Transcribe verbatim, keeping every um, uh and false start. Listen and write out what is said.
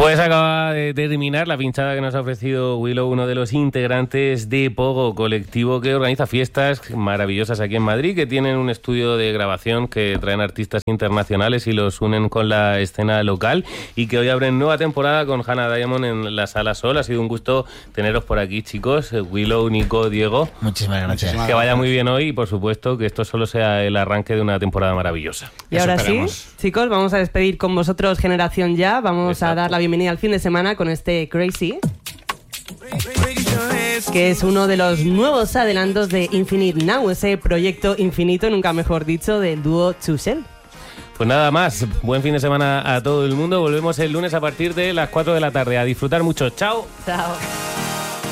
Pues acaba de terminar la pinchada que nos ha ofrecido Willow, uno de los integrantes de Pogo, colectivo que organiza fiestas maravillosas aquí en Madrid, que tienen un estudio de grabación que traen artistas internacionales y los unen con la escena local, y que hoy abren nueva temporada con Hannah Diamond en la Sala Sol. Ha sido un gusto teneros por aquí, chicos. Willow, Nico, Diego. Muchísimas gracias. Que vaya muy bien hoy y, por supuesto, que esto solo sea el arranque de una temporada maravillosa. Y ahora sí, chicos, vamos a despedir con vosotros Generación Ya. Vamos Exacto. a dar la bienvenida al fin de semana con este Crazy, que es uno de los nuevos adelantos de Infinite Now, ese proyecto infinito, nunca mejor dicho, del dúo Two Shell. Pues nada más, buen fin de semana a todo el mundo. Volvemos el lunes a partir de las cuatro de la tarde. A disfrutar mucho. Chao. Chao.